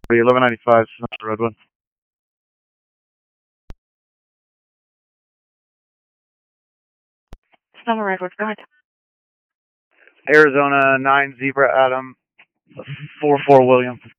1195, Road 1. Sonoma Redwood, go ahead. Arizona 9 Zebra Adam 44 William.